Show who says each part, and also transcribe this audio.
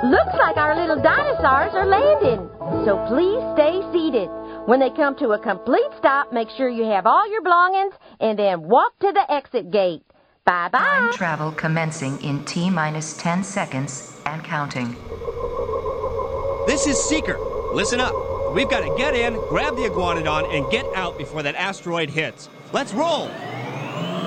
Speaker 1: Looks like our little dinosaurs are landing. So please stay seated. When they come to a complete stop, make sure you have all your belongings and then walk to the exit gate. Bye-bye.
Speaker 2: Time travel commencing in T-minus 10 seconds and counting.
Speaker 3: This is Seeker. Listen up. We've got to get in, grab the Iguanodon, and get out before that asteroid hits. Let's roll!